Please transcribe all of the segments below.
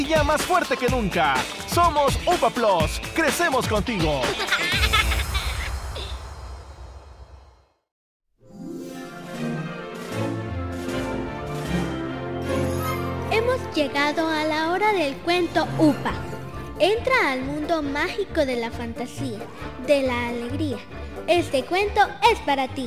Ya más fuerte que nunca. Somos Upa Plus. Crecemos contigo. Hemos llegado a la hora del cuento Upa. Entra al mundo mágico de la fantasía, de la alegría. Este cuento es para ti.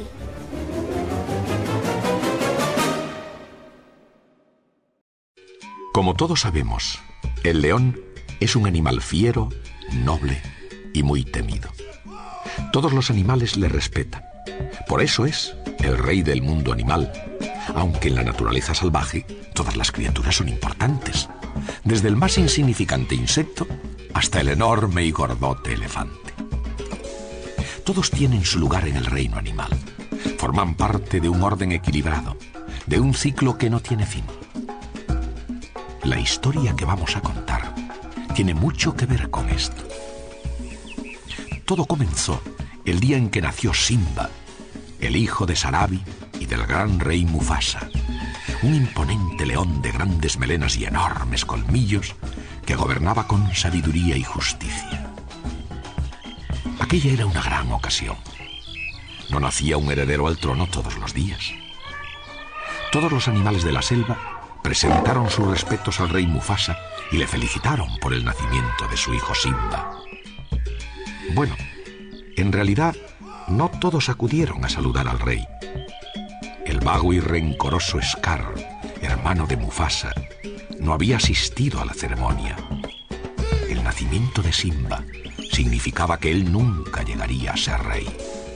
Como todos sabemos, el león es un animal fiero, noble y muy temido. Todos los animales le respetan. Por eso es el rey del mundo animal, aunque en la naturaleza salvaje todas las criaturas son importantes, desde el más insignificante insecto hasta el enorme y gordote elefante. Todos tienen su lugar en el reino animal. Forman parte de un orden equilibrado, de un ciclo que no tiene fin. La historia que vamos a contar tiene mucho que ver con esto. Todo comenzó el día en que nació Simba, el hijo de Sarabi y del gran rey Mufasa, un imponente león de grandes melenas y enormes colmillos que gobernaba con sabiduría y justicia. Aquella era una gran ocasión. No nacía un heredero al trono todos los días. Todos los animales de la selva presentaron sus respetos al rey Mufasa y le felicitaron por el nacimiento de su hijo Simba. Bueno, en realidad no todos acudieron a saludar al rey. El vago y rencoroso Scar, hermano de Mufasa, no había asistido a la ceremonia. El nacimiento de Simba significaba que él nunca llegaría a ser rey.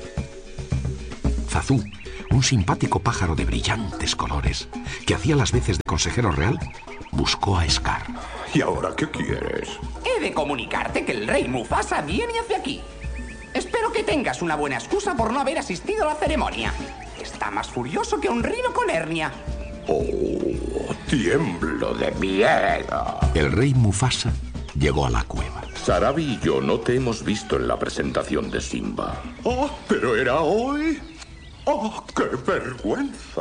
Zazu, un simpático pájaro de brillantes colores, que hacía las veces de consejero real, buscó a Scar. ¿Y ahora qué quieres? He de comunicarte que el rey Mufasa viene hacia aquí. Espero que tengas una buena excusa por no haber asistido a la ceremonia. Está más furioso que un rino con hernia. Oh, tiemblo de miedo. El rey Mufasa llegó a la cueva. Sarabi y yo no te hemos visto en la presentación de Simba. Oh, pero era hoy. ¡Oh, qué vergüenza!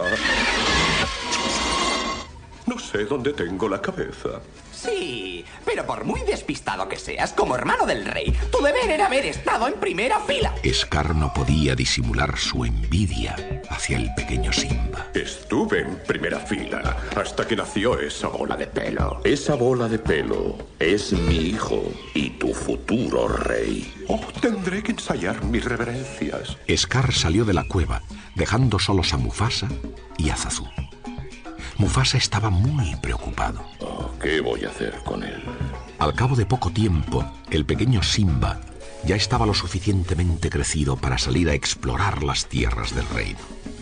No sé dónde tengo la cabeza. Sí, pero por muy despistado que seas, como hermano del rey, tu deber era haber estado en primera fila. Scar no podía disimular su envidia hacia el pequeño Simba. Estuve en primera fila hasta que nació esa bola de pelo. Esa bola de pelo es mi hijo y tu futuro rey. Oh, tendré que ensayar mis reverencias. Scar salió de la cueva, dejando solos a Mufasa y a Zazu. Mufasa estaba muy preocupado. Oh, ¿qué voy a hacer con él? Al cabo de poco tiempo, el pequeño Simba ya estaba lo suficientemente crecido para salir a explorar las tierras del reino.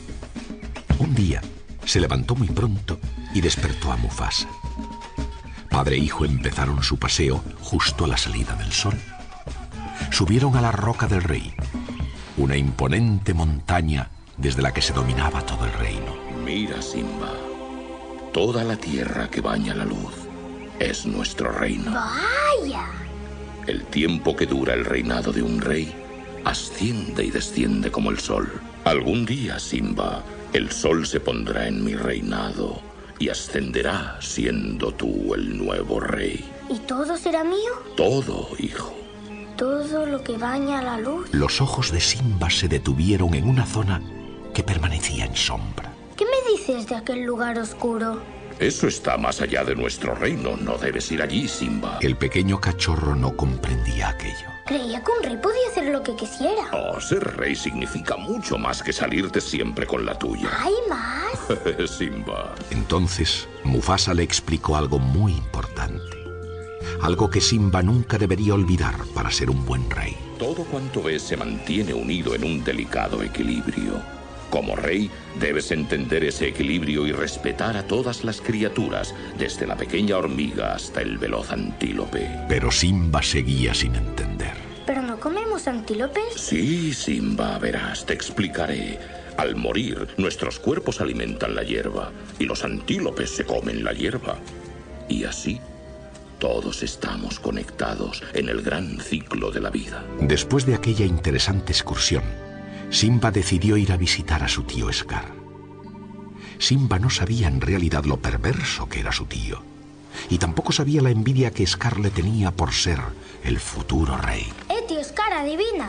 Un día, se levantó muy pronto y despertó a Mufasa. Padre e hijo empezaron su paseo justo a la salida del sol. Subieron a la roca del rey, una imponente montaña desde la que se dominaba todo el reino. Mira, Simba. Toda la tierra que baña la luz es nuestro reino. ¡Vaya! El tiempo que dura el reinado de un rey asciende y desciende como el sol. Algún día, Simba, el sol se pondrá en mi reinado y ascenderá siendo tú el nuevo rey. ¿Y todo será mío? Todo, hijo. Todo lo que baña la luz. Los ojos de Simba se detuvieron en una zona que permanecía en sombra. ¿Qué me dices de aquel lugar oscuro? Eso está más allá de nuestro reino. No debes ir allí, Simba. El pequeño cachorro no comprendía aquello. Creía que un rey podía hacer lo que quisiera. Oh, ser rey significa mucho más que salirte siempre con la tuya. ¿Hay más? Simba. Entonces, Mufasa le explicó algo muy importante. Algo que Simba nunca debería olvidar para ser un buen rey. Todo cuanto ves se mantiene unido en un delicado equilibrio. Como rey, debes entender ese equilibrio y respetar a todas las criaturas, desde la pequeña hormiga hasta el veloz antílope. Pero Simba seguía sin entender. ¿Pero no comemos antílopes? Sí, Simba, verás, te explicaré. Al morir, nuestros cuerpos alimentan la hierba y los antílopes se comen la hierba. Y así, todos estamos conectados en el gran ciclo de la vida. Después de aquella interesante excursión, Simba decidió ir a visitar a su tío Scar. Simba no sabía en realidad lo perverso que era su tío, y tampoco sabía la envidia que Scar le tenía por ser el futuro rey. Tío Scar, adivina.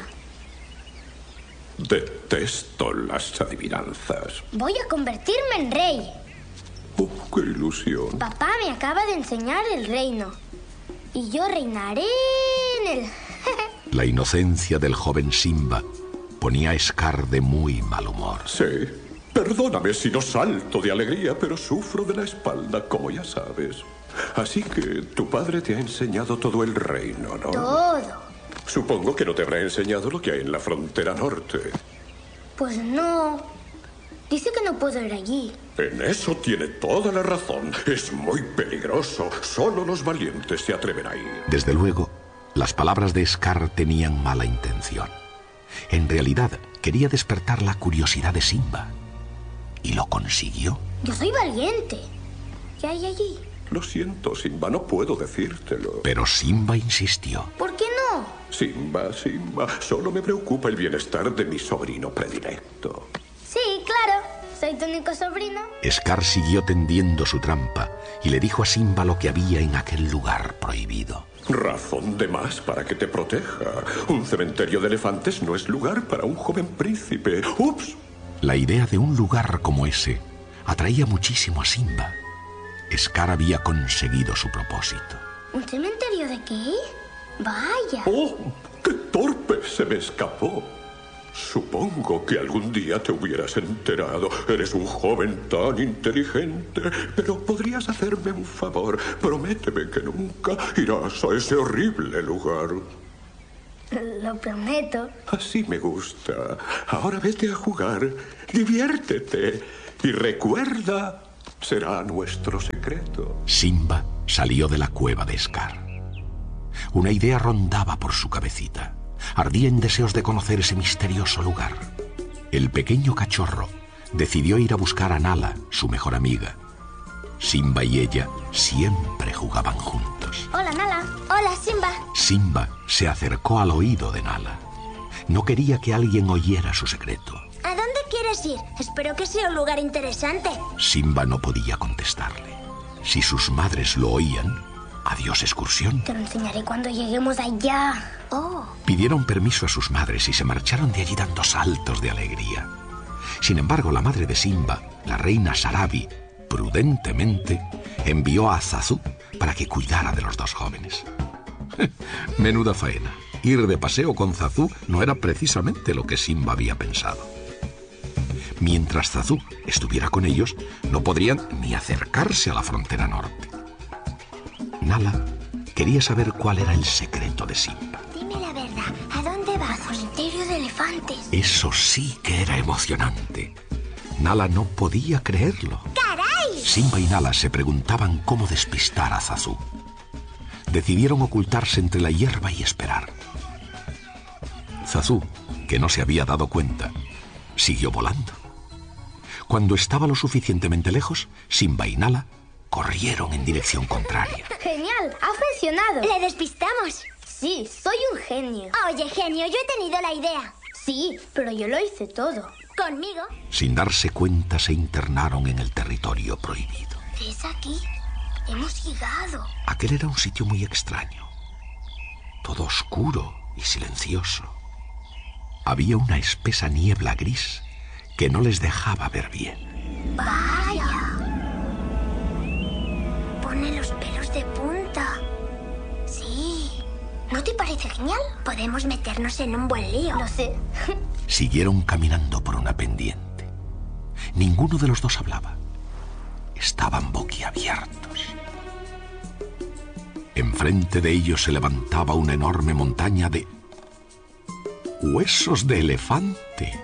Detesto las adivinanzas. Voy a convertirme en rey. ¡Qué ilusión! Papá me acaba de enseñar el reino. Y yo reinaré en él. La inocencia del joven Simba ponía a Scar de muy mal humor. Sí, perdóname si no salto de alegría, pero sufro de la espalda, como ya sabes. Así que tu padre te ha enseñado todo el reino, ¿no? Todo. Supongo que no te habrá enseñado lo que hay en la frontera norte. Pues no. Dice que no puedo ir allí. En eso tiene toda la razón. Es muy peligroso. Solo los valientes se atreven a ir. Desde luego, las palabras de Scar tenían mala intención. En realidad, quería despertar la curiosidad de Simba. ¿Y lo consiguió? Yo soy valiente. ¿Qué hay allí? Lo siento, Simba, no puedo decírtelo. Pero Simba insistió. ¿Por qué no? Simba, solo me preocupa el bienestar de mi sobrino predilecto. Sí, claro. Soy tu único sobrino. Scar siguió tendiendo su trampa y le dijo a Simba lo que había en aquel lugar prohibido. Razón de más para que te proteja. Un cementerio de elefantes no es lugar para un joven príncipe. ¡Ups! La idea de un lugar como ese atraía muchísimo a Simba. Scar había conseguido su propósito. ¿Un cementerio de qué? Vaya. ¡Oh! ¡Qué torpe! Se me escapó. Supongo que algún día te hubieras enterado. Eres un joven tan inteligente. Pero podrías hacerme un favor. Prométeme que nunca irás a ese horrible lugar. Lo prometo. Así me gusta. Ahora vete a jugar. Diviértete. Y recuerda, será nuestro secreto. Simba salió de la cueva de Scar. Una idea rondaba por su cabecita. Ardía en deseos de conocer ese misterioso lugar. El pequeño cachorro decidió ir a buscar a Nala, su mejor amiga. Simba y ella siempre jugaban juntos. Hola, Nala. Hola, Simba. Simba se acercó al oído de Nala. No quería que alguien oyera su secreto. ¿A dónde quieres ir? Espero que sea un lugar interesante. Simba no podía contestarle. Si sus madres lo oían, adiós excursión. Te lo enseñaré cuando lleguemos allá. Oh. Pidieron permiso a sus madres y se marcharon de allí dando saltos de alegría. Sin embargo, la madre de Simba, la reina Sarabi, prudentemente envió a Zazu para que cuidara de los dos jóvenes. Menuda faena. Ir de paseo con Zazu no era precisamente lo que Simba había pensado. Mientras Zazu estuviera con ellos, no podrían ni acercarse a la frontera norte. Nala quería saber cuál era el secreto de Simba. Dime la verdad, ¿a dónde vas? Al cementerio de elefantes. Eso sí que era emocionante. Nala no podía creerlo. ¡Caray! Simba y Nala se preguntaban cómo despistar a Zazu. Decidieron ocultarse entre la hierba y esperar. Zazu, que no se había dado cuenta, siguió volando. Cuando estaba lo suficientemente lejos, Simba y Nala corrieron en dirección contraria. ¡Genial! ¡Ha funcionado! ¿Le despistamos? Sí, soy un genio. Oye, genio, yo he tenido la idea. Sí, pero yo lo hice todo. ¿Conmigo? Sin darse cuenta, se internaron en el territorio prohibido. ¿Ves aquí? Hemos llegado. Aquel era un sitio muy extraño. Todo oscuro y silencioso. Había una espesa niebla gris que no les dejaba ver bien. ¡Vaya! Pone los pelos de punta. Sí. ¿No te parece genial? Podemos meternos en un buen lío. Lo sé. Siguieron caminando por una pendiente. Ninguno de los dos hablaba. Estaban boquiabiertos. Enfrente de ellos se levantaba una enorme montaña de huesos de elefante.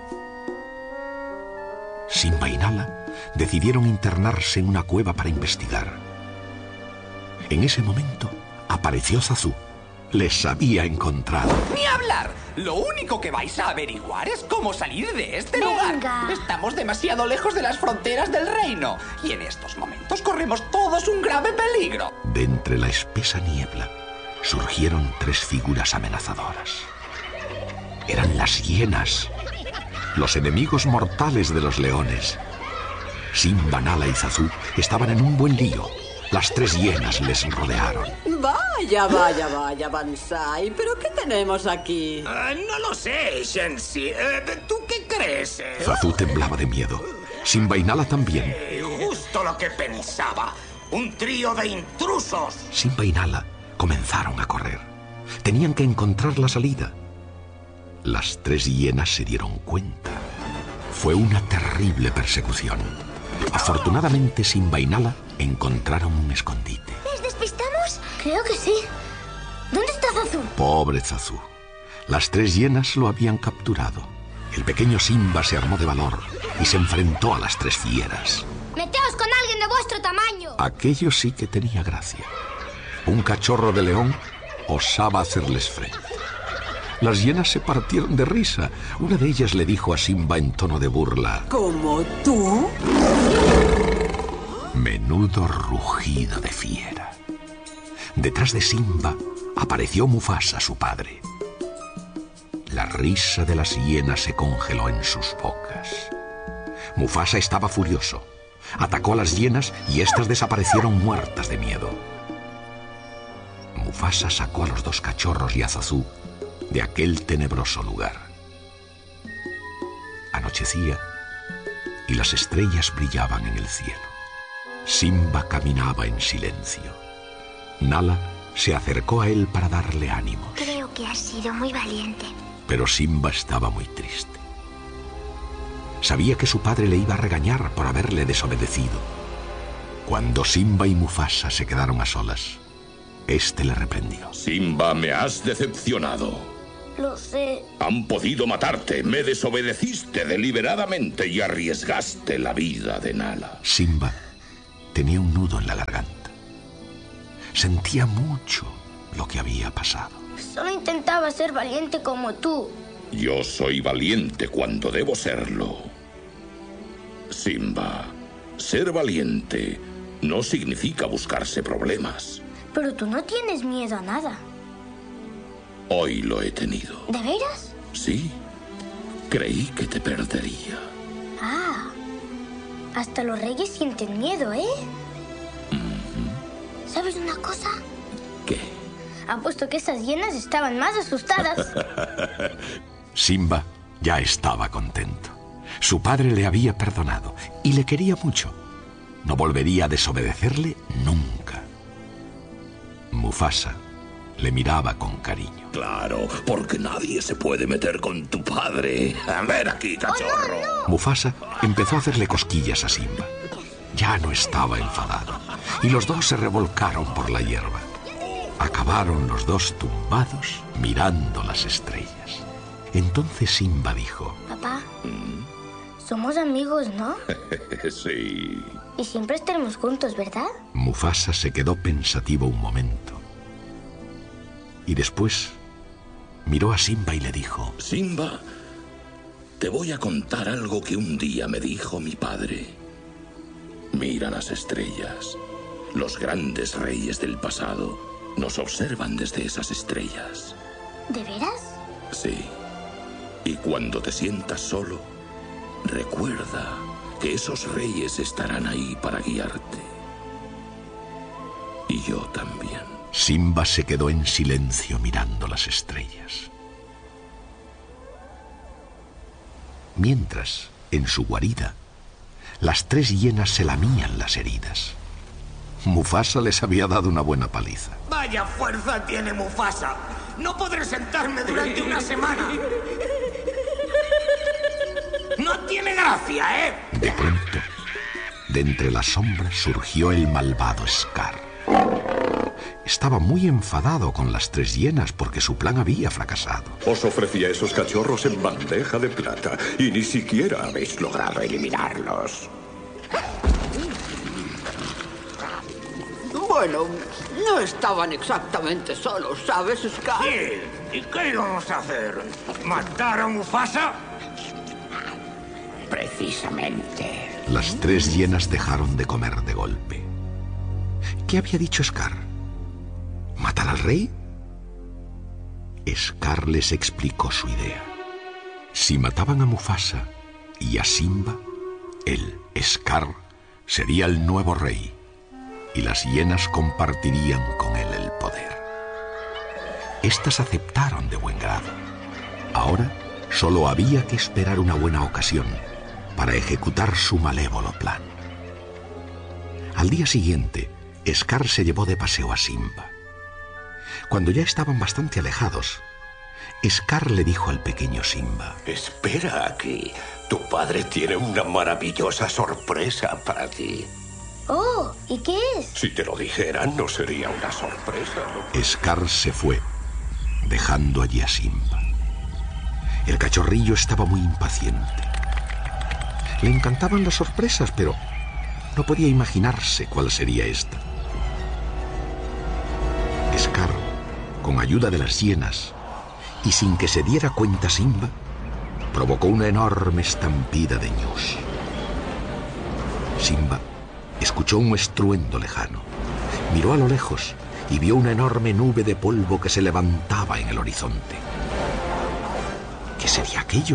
Simba y Nala decidieron internarse en una cueva para investigar. En ese momento apareció Zazu. Les había encontrado. ¡Ni hablar! Lo único que vais a averiguar es cómo salir de este lugar. Estamos demasiado lejos de las fronteras del reino y en estos momentos corremos todos un grave peligro. De entre la espesa niebla surgieron tres figuras amenazadoras. Eran las hienas, los enemigos mortales de los leones. Simba, Nala y Zazu estaban en un buen lío, Las 3 hienas les rodearon. Vaya, vaya, vaya, Banzai. ¿Pero qué tenemos aquí? No lo sé, Shensi. ¿Tú qué crees? Zazu temblaba de miedo. Simba y Nala también. Justo lo que pensaba. Un trío de intrusos. Simba y Nala comenzaron a correr. Tenían que encontrar la salida. Las 3 hienas se dieron cuenta. Fue una terrible persecución. Afortunadamente, Simba y Nala encontraron un escondite. ¿Les despistamos? Creo que sí. ¿Dónde está Zazu? Pobre Zazu. Las 3 hienas lo habían capturado. El pequeño Simba se armó de valor y se enfrentó a las 3 fieras. ¡Meteos con alguien de vuestro tamaño! Aquello sí que tenía gracia. Un cachorro de león osaba hacerles frente. Las hienas se partieron de risa. Una de ellas le dijo a Simba en tono de burla: ¿Como tú? Menudo rugido de fiera. Detrás de Simba apareció Mufasa, su padre. La risa de las hienas se congeló en sus bocas. Mufasa estaba furioso. Atacó a las hienas y éstas desaparecieron muertas de miedo. Mufasa sacó a los 2 cachorros y a Zazu de aquel tenebroso lugar. Anochecía y las estrellas brillaban en el cielo. Simba caminaba en silencio. Nala se acercó a él para darle ánimos. Creo que has sido muy valiente. Pero Simba estaba muy triste. Sabía que su padre le iba a regañar por haberle desobedecido. Cuando Simba y Mufasa se quedaron a solas, este le reprendió. Simba, me has decepcionado. Lo sé. Han podido matarte. Me desobedeciste deliberadamente y arriesgaste la vida de Nala. Simba tenía un nudo en la garganta. Sentía mucho lo que había pasado. Solo intentaba ser valiente como tú. Yo soy valiente cuando debo serlo. Simba, ser valiente no significa buscarse problemas. Pero tú no tienes miedo a nada. Hoy lo he tenido. ¿De veras? Sí. Creí que te perdería. Ah. Hasta los reyes sienten miedo, ¿eh? ¿Sabes una cosa? ¿Qué? Apuesto que esas hienas estaban más asustadas. Simba ya estaba contento. Su padre le había perdonado y le quería mucho. No volvería a desobedecerle nunca. Mufasa le miraba con cariño. Claro, porque nadie se puede meter con tu padre. Ven aquí, cachorro. ¡Oh, no, no! Mufasa empezó a hacerle cosquillas a Simba. Ya no estaba enfadado y los 2 se revolcaron por la hierba. Acabaron los 2 tumbados mirando las estrellas. Entonces Simba dijo: Papá, somos amigos, ¿no? Sí. Y siempre estaremos juntos, ¿verdad? Mufasa se quedó pensativo un momento. Y después miró a Simba y le dijo: Simba, te voy a contar algo que un día me dijo mi padre. Mira las estrellas. Los grandes reyes del pasado nos observan desde esas estrellas. ¿De veras? Sí. Y cuando te sientas solo, recuerda que esos reyes estarán ahí para guiarte. Y yo también. Simba se quedó en silencio mirando las estrellas. Mientras, en su guarida, las 3 hienas se lamían las heridas. Mufasa les había dado una buena paliza. Vaya fuerza tiene Mufasa. No podré sentarme durante una semana. No tiene gracia, ¿eh? De pronto, de entre las sombras surgió el malvado Scar. Estaba muy enfadado con las 3 hienas porque su plan había fracasado. Os ofrecía esos cachorros en bandeja de plata y ni siquiera habéis logrado eliminarlos. Bueno, no estaban exactamente solos, ¿sabes, Scar? Sí. ¿Y qué íbamos a hacer? ¿Matar a Mufasa? Precisamente. Las 3 hienas dejaron de comer de golpe. ¿Qué había dicho Scar? ¿Matar al rey? Scar les explicó su idea. Si mataban a Mufasa y a Simba, él, Scar, sería el nuevo rey. y las hienas compartirían con él el poder. Estas aceptaron de buen grado. Ahora solo había que esperar una buena ocasión para ejecutar su malévolo plan. Al día siguiente, Scar se llevó de paseo a Simba. Cuando ya estaban bastante alejados, Scar le dijo al pequeño Simba: Espera aquí. Tu padre tiene una maravillosa sorpresa para ti. Oh, ¿y qué es? Si te lo dijera, no sería una sorpresa, ¿no? Scar se fue, dejando allí a Simba. El cachorrillo estaba muy impaciente. Le encantaban las sorpresas, pero no podía imaginarse cuál sería esta. Scar, con ayuda de las hienas, y sin que se diera cuenta Simba, provocó una enorme estampida de ñus. Simba escuchó un estruendo lejano, miró a lo lejos y vio una enorme nube de polvo que se levantaba en el horizonte. ¿Qué sería aquello?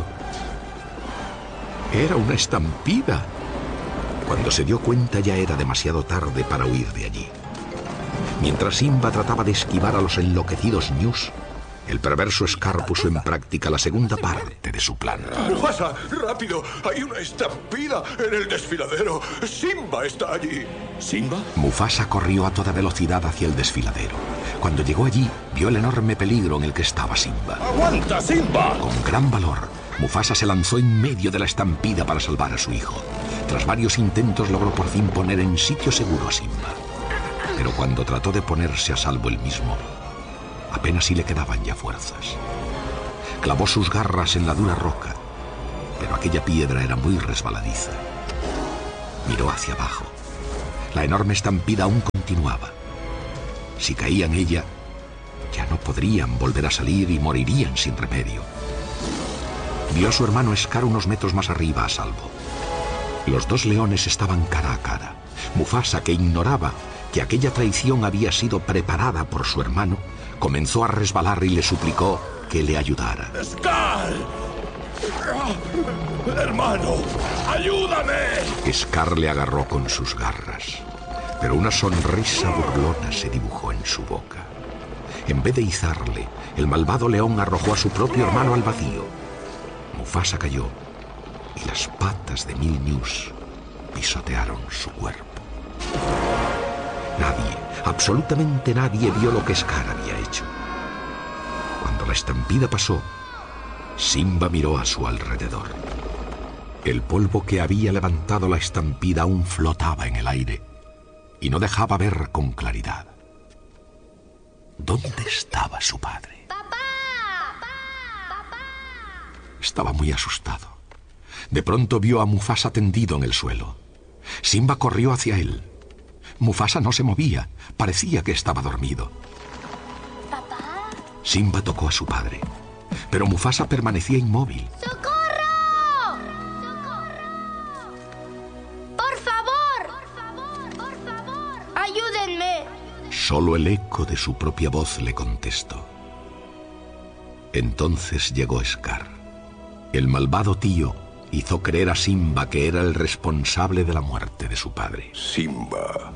Era una estampida. Cuando se dio cuenta ya era demasiado tarde para huir de allí. Mientras Simba trataba de esquivar a los enloquecidos ñus, el perverso Scar puso en práctica la segunda parte de su plan. ¡Mufasa! ¡Rápido! ¡Hay una estampida en el desfiladero! ¡Simba está allí! ¿Simba? Mufasa corrió a toda velocidad hacia el desfiladero. Cuando llegó allí, vio el enorme peligro en el que estaba Simba. ¡Aguanta, Simba! Con gran valor, Mufasa se lanzó en medio de la estampida para salvar a su hijo. Tras varios intentos logró por fin poner en sitio seguro a Simba. Pero cuando trató de ponerse a salvo él mismo, apenas si le quedaban ya fuerzas. Clavó sus garras en la dura roca, pero aquella piedra era muy resbaladiza. Miró hacia abajo. La enorme estampida aún continuaba. Si caía en ella, ya no podrían volver a salir y morirían sin remedio. Vio a su hermano Scar unos metros más arriba a salvo. Los dos leones estaban cara a cara. Mufasa, que ignoraba que aquella traición había sido preparada por su hermano, comenzó a resbalar y le suplicó que le ayudara. ¡Scar! ¡Hermano! ¡Ayúdame! Scar le agarró con sus garras, pero una sonrisa burlona se dibujó en su boca. En vez de izarle, el malvado león arrojó a su propio hermano al vacío. Mufasa cayó y las patas de 1000 ñus pisotearon su cuerpo. Nadie, absolutamente nadie vio lo que Scar había hecho. Cuando la estampida pasó, Simba miró a su alrededor. El polvo que había levantado la estampida aún flotaba en el aire y no dejaba ver con claridad. ¿Dónde estaba su padre? ¡Papá! ¡Papá! Estaba muy asustado. De pronto vio a Mufasa tendido en el suelo. Simba corrió hacia él. Mufasa no se movía, parecía que estaba dormido. ¿Papá? Simba tocó a su padre, pero Mufasa permanecía inmóvil. ¡Socorro! ¡Socorro! ¡Por favor! ¡Por favor! ¡Ayúdenme! Solo el eco de su propia voz le contestó. Entonces llegó Scar. El malvado tío hizo creer a Simba que era el responsable de la muerte de su padre. Simba,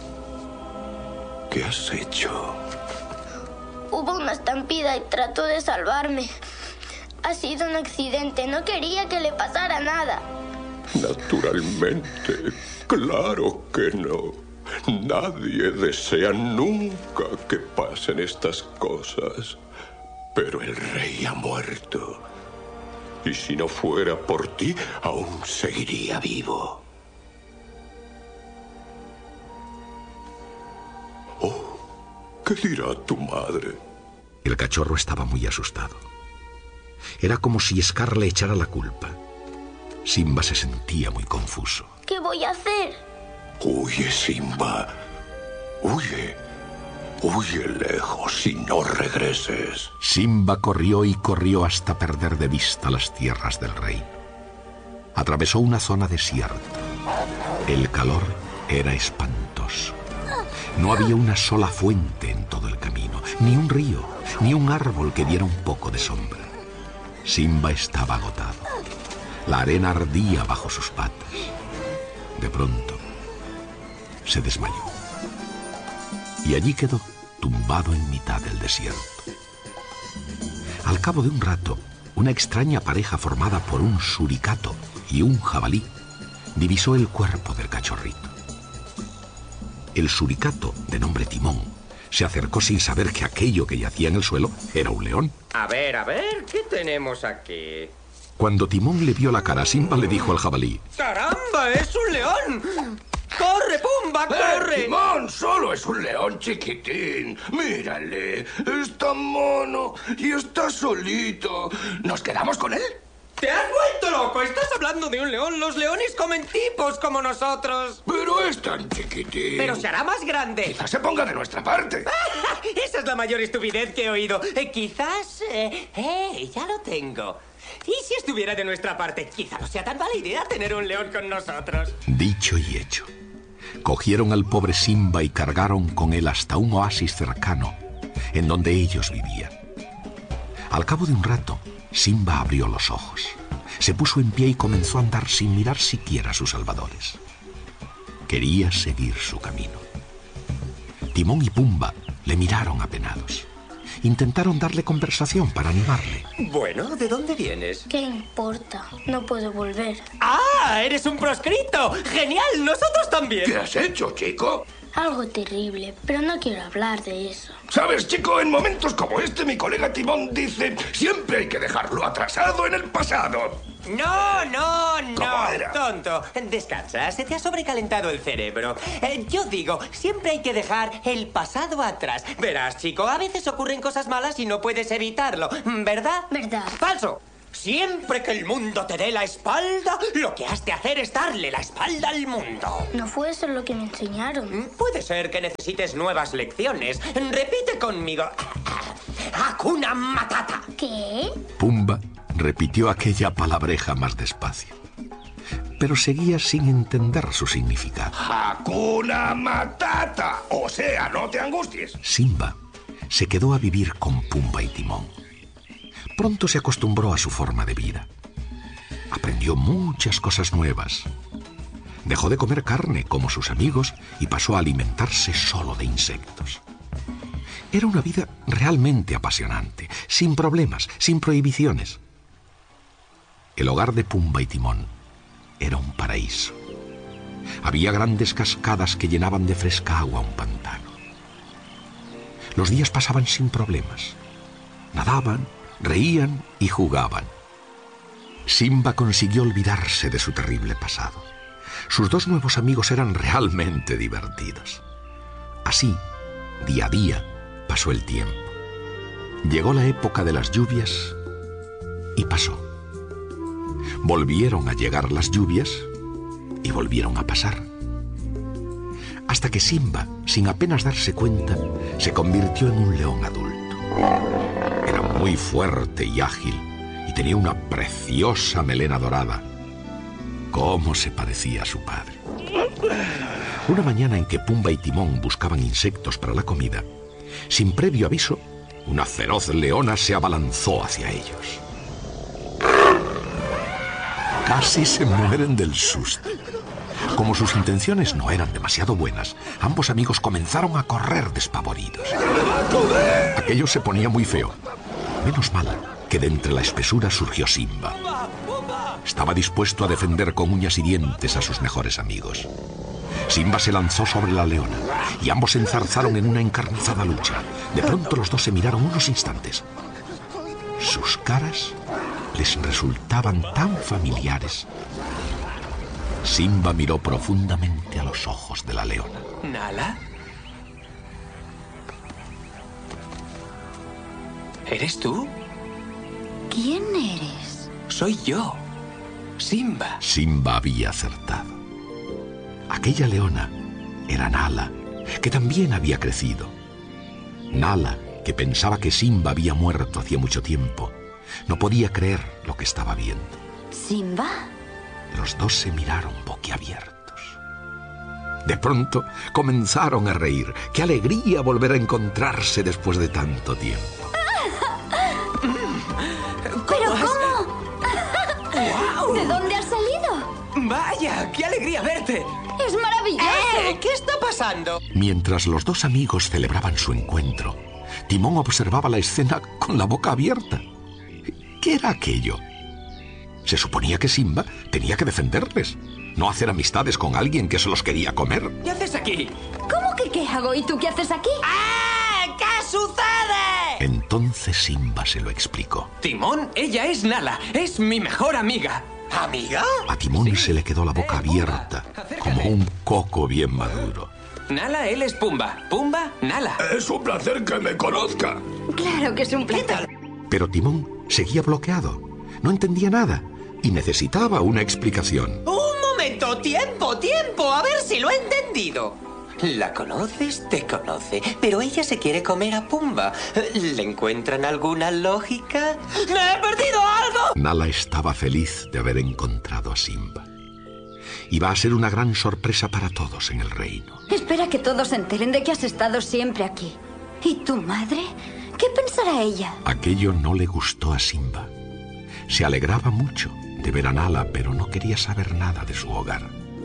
¿qué has hecho? Hubo una estampida y trató de salvarme. Ha sido un accidente, no quería que le pasara nada. Naturalmente, claro que no. Nadie desea nunca que pasen estas cosas. Pero el rey ha muerto. Y si no fuera por ti, aún seguiría vivo. Oh, ¿qué dirá tu madre? El cachorro estaba muy asustado. Era como si Scar le echara la culpa. Simba se sentía muy confuso. ¿Qué voy a hacer? Huye, Simba. Huye. Huye lejos y no regreses. Simba corrió y corrió hasta perder de vista las tierras del rey. Atravesó una zona desierta. El calor era espantoso. No había una sola fuente en todo el camino, ni un río, ni un árbol que diera un poco de sombra. Simba estaba agotado. La arena ardía bajo sus patas. De pronto, se desmayó. y allí quedó, tumbado en mitad del desierto. Al cabo de un rato, una extraña pareja formada por un suricato y un jabalí divisó el cuerpo del cachorrito. El suricato, de nombre Timón, se acercó sin saber que aquello que yacía en el suelo era un león. A ver, ¿qué tenemos aquí? Cuando Timón le vio la cara a Simba, le dijo al jabalí: ¡Caramba, es un león! ¡Corre, Pumba, corre! Timón, solo es un león chiquitín. Mírale, está mono y está solito. ¿Nos quedamos con él? ¡Te has vuelto loco! ¡Estás hablando de un león! ¡Los leones comen tipos como nosotros! Pero es tan chiquitín. ¡Pero se hará más grande! Quizás se ponga de nuestra parte. ¡Esa es la mayor estupidez que he oído! Ya lo tengo. ¿Y si estuviera de nuestra parte? Quizá no sea tan mala idea tener un león con nosotros. Dicho y hecho. Cogieron al pobre Simba y cargaron con él hasta un oasis cercano, en donde ellos vivían. Al cabo de un rato, Simba abrió los ojos, se puso en pie y comenzó a andar sin mirar siquiera a sus salvadores. Quería seguir su camino. Timón y Pumba le miraron apenados. Intentaron darle conversación para animarle. Bueno, ¿de dónde vienes? ¿Qué importa? No puedo volver. ¡Ah! ¡Eres un proscrito! ¡Genial! ¡Nosotros también! ¿Qué has hecho, chico? Algo terrible, pero no quiero hablar de eso. ¿Sabes, chico? En momentos como este, mi colega Timón dice: siempre hay que dejarlo atrasado en el pasado. No, ¿Cómo era? tonto. Descansa, se te ha sobrecalentado el cerebro. Yo digo, siempre hay que dejar el pasado atrás. Verás, chico, a veces ocurren cosas malas y no puedes evitarlo, ¿verdad? ¿Verdad? ¡Falso! Siempre que el mundo te dé la espalda, lo que has de hacer es darle la espalda al mundo. No fue eso lo que me enseñaron. Puede ser que necesites nuevas lecciones. Repite conmigo. Hakuna Matata. ¿Qué? Pumba repitió aquella palabreja más despacio, pero seguía sin entender su significado. Hakuna Matata. O sea, no te angusties. Simba se quedó a vivir con Pumba y Timón. Pronto se acostumbró a su forma de vida. Aprendió muchas cosas nuevas. Dejó de comer carne como sus amigos y pasó a alimentarse solo de insectos. Era una vida realmente apasionante, sin problemas, sin prohibiciones. El hogar de Pumba y Timón era un paraíso. Había grandes cascadas que llenaban de fresca agua un pantano. Los días pasaban sin problemas. Nadaban, reían y jugaban. Simba consiguió olvidarse de su terrible pasado. Sus dos nuevos amigos eran realmente divertidos. Así, día a día, pasó el tiempo. Llegó la época de las lluvias y pasó. Volvieron a llegar las lluvias y volvieron a pasar. Hasta que Simba, sin apenas darse cuenta, se convirtió en un león adulto. Era muy fuerte y ágil y tenía una preciosa melena dorada. Cómo se parecía a su padre. Una mañana en que Pumba y Timón buscaban insectos para la comida, sin previo aviso, una feroz leona se abalanzó hacia ellos. Casi se mueren del susto. Como sus intenciones no eran demasiado buenas, ambos amigos comenzaron a correr despavoridos. Aquello se ponía muy feo. Menos mal que de entre la espesura surgió Simba. Estaba dispuesto a defender con uñas y dientes a sus mejores amigos. Simba se lanzó sobre la leona y ambos se enzarzaron en una encarnizada lucha. De pronto los dos se miraron unos instantes. Sus caras les resultaban tan familiares. Simba miró profundamente a los ojos de la leona. ¿Nala? ¿Eres tú? ¿Quién eres? Soy yo, Simba. Simba había acertado. Aquella leona era Nala, que también había crecido. Nala, que pensaba que Simba había muerto hacía mucho tiempo, no podía creer lo que estaba viendo. ¿Simba? Los dos se miraron boquiabiertos. De pronto comenzaron a reír. ¡Qué alegría volver a encontrarse después de tanto tiempo! ¿Pero cómo? ¡Guau! ¿De dónde has salido? ¡Vaya! ¡Qué alegría verte! ¡Es maravilloso! ¿Qué está pasando? Mientras los dos amigos celebraban su encuentro, Timón observaba la escena con la boca abierta. ¿Qué era aquello? Se suponía que Simba tenía que defenderles, no hacer amistades con alguien que se los quería comer. ¿Qué haces aquí? ¿Cómo que qué hago? ¿Y tú qué haces aquí? ¡Ah! ¿Qué sucede? Entonces Simba se lo explicó. Timón, ella es Nala, es mi mejor amiga. ¿Amiga? A Timón se le quedó la boca abierta, como un coco bien maduro. Nala, él es Pumba. Pumba, Nala. Es un placer que me conozca. Claro que es un placer. Pero Timón seguía bloqueado. No entendía nada y necesitaba una explicación. ¡Un momento! ¡Tiempo! ¡A ver si lo he entendido! La conoces, te conoce, pero ella se quiere comer a Pumba. ¿Le encuentran alguna lógica? ¡Me he perdido algo! Nala estaba feliz de haber encontrado a Simba. Iba a ser una gran sorpresa para todos en el reino. Espera que todos se enteren de que has estado siempre aquí. ¿Y tu madre? ¿Qué pensará ella? Aquello no le gustó a Simba. Se alegraba mucho de ver a Nala, pero no quería saber nada de su hogar.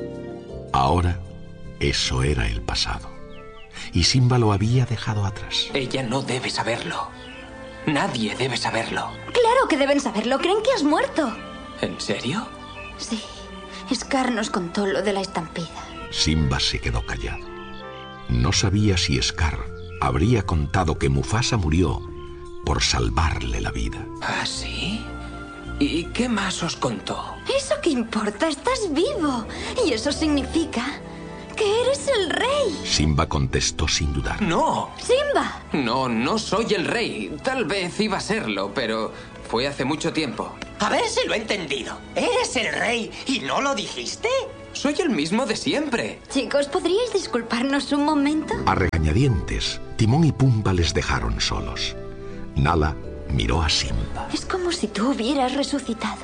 Ahora, eso era el pasado. Y Simba lo había dejado atrás. Ella no debe saberlo. Nadie debe saberlo. Claro que deben saberlo. Creen que has muerto. ¿En serio? Sí. Scar nos contó lo de la estampida. Simba se quedó callado. No sabía si Scar habría contado que Mufasa murió por salvarle la vida. ¿Ah, sí? ¿Y qué más os contó? ¿Eso qué importa? Estás vivo. Y eso significa que eres el rey. Simba contestó sin dudar. ¡No! ¡Simba! No soy el rey. Tal vez iba a serlo, pero fue hace mucho tiempo. A ver si lo he entendido. ¿Eres el rey y no lo dijiste? Soy el mismo de siempre. Chicos, ¿podríais disculparnos un momento? A regañadientes, Timón y Pumba les dejaron solos. Nala miró a Simba. Es como si tú hubieras resucitado.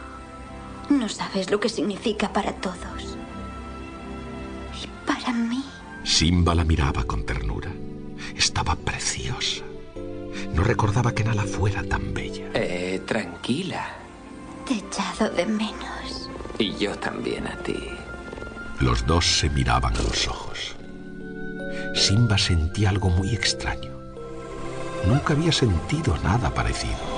No sabes lo que significa para todos. Y para mí. Simba la miraba con ternura. Estaba preciosa. No recordaba que Nala fuera tan bella. Tranquila. Te he echado de menos. Y yo también a ti. Los dos se miraban a los ojos. Simba sentía algo muy extraño. Nunca había sentido nada parecido.